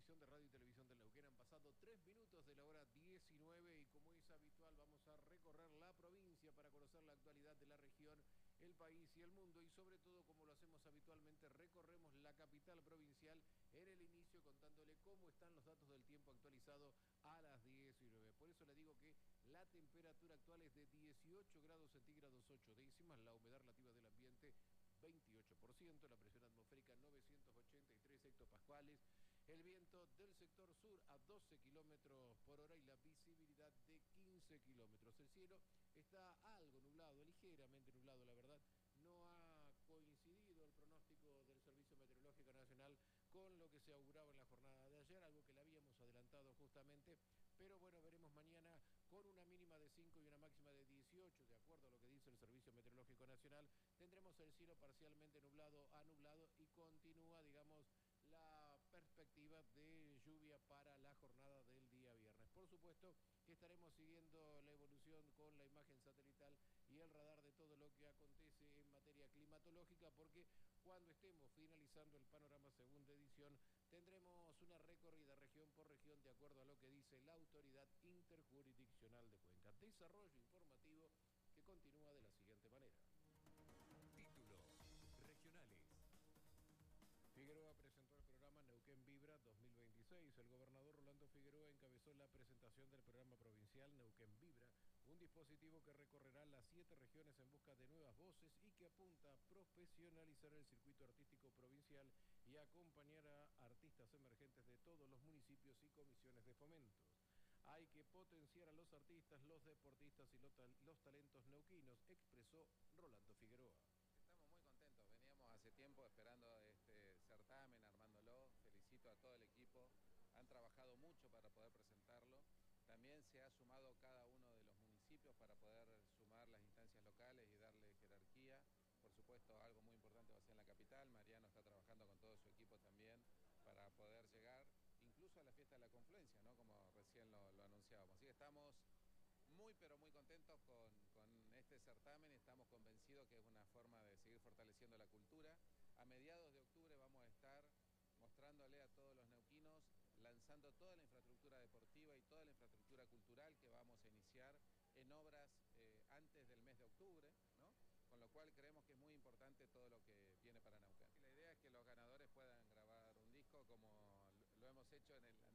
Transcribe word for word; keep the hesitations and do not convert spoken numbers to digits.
Dirección de Radio y Televisión del Neuquén. Han pasado tres minutos de la hora diecinueve y como es habitual vamos a recorrer la provincia para conocer la actualidad de la región, el país y el mundo, y sobre todo, como lo hacemos habitualmente, recorremos la capital provincial en el inicio contándole cómo están los datos del tiempo actualizado a las diecinueve. Por eso le digo que la temperatura actual es de dieciocho grados centígrados ocho décimas, la humedad relativa del ambiente veintiocho por ciento, la presión atmosférica novecientos ochenta y tres hectopascales, el viento del sector sur a doce kilómetros por hora y la visibilidad de quince kilómetros. El cielo está algo nublado, ligeramente nublado, la verdad. No ha coincidido el pronóstico del Servicio Meteorológico Nacional con lo que se auguraba en la jornada de ayer, algo que le habíamos adelantado justamente, pero bueno, veremos mañana con una mínima de cinco y una máxima de dieciocho, de acuerdo a lo que dice el Servicio Meteorológico Nacional. Tendremos el cielo parcialmente nublado a nublado y continúa, digamos, la perspectiva de lluvia para la jornada del día viernes. Por supuesto que estaremos siguiendo la evolución con la imagen satelital y el radar de todo lo que acontece en materia climatológica, porque cuando estemos finalizando el panorama segunda edición tendremos una recorrida región por región de acuerdo a lo que dice la Autoridad Interjurisdiccional de Cuenca. Desarrollo informativo que continúa de la siguiente manera. Títulos regionales. Figueroa presentó el programa Neuquén Vibra dos mil veintiséis. El gobernador Rolando Figueroa encabezó la presentación del programa provincial Neuquén Vibra, un dispositivo que recorrerá las siete regiones en busca de nuevas voces y que apunta a profesionalizar el circuito artístico provincial y a acompañar a artistas emergentes de todos los municipios y comisiones de fomentos. Hay que potenciar a los artistas, los deportistas y los, tal los talentos neuquinos, expresó Rolando Figueroa. Estamos muy contentos, veníamos hace tiempo esperando este certamen, armándolo. Felicito a todo el equipo, han trabajado mucho para poder presentarlo. También se ha sumado cada uno de los municipios para poder sumar las instancias locales y darle jerarquía. Por supuesto, algo muy importante va a ser en la capital. Mariano está trabajando con todo su equipo también para poder llegar incluso a la fiesta de la confluencia, ¿no? Como recién lo, lo anunciábamos. Así que estamos muy pero muy contentos con, con este certamen. Estamos convencidos que es una forma de seguir fortaleciendo la cultura. A mediados de octubre vamos a estar mostrándole a todos los neuquinos, lanzando toda la infraestructura deportiva y toda la infraestructura cultural que vamos a iniciar en obras eh, antes del mes de octubre, ¿no? Con lo cual creemos que es muy importante todo lo que viene para Neuquén. La idea es que los ganadores puedan grabar un disco como lo hemos hecho en el